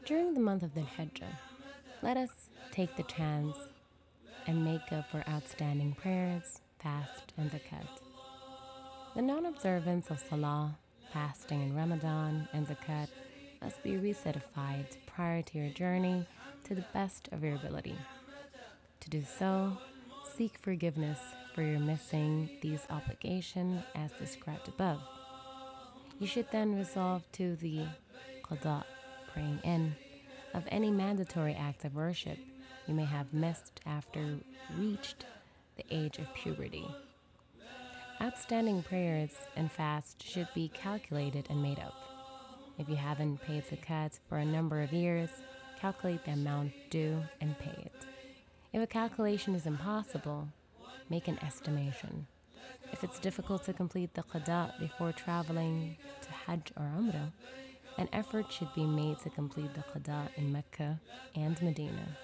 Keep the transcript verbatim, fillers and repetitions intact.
During the month of Dhul Hijjah, let us take the chance and make up for outstanding prayers, fast, and zakat. The non-observance of Salah, fasting in Ramadan, and zakat must be recertified prior to your journey to the best of your ability. To do so, seek forgiveness for your missing these obligations as described above. You should then resolve to the qada, praying in, of any mandatory acts of worship you may have missed after reached the age of puberty. Outstanding prayers and fast should be calculated and made up. If you haven't paid zakat for a number of years, calculate the amount due and pay it. If a calculation is impossible, make an estimation. If it's difficult to complete the qada before traveling to Hajj or Umrah, an effort should be made to complete the qada in Mecca and Medina.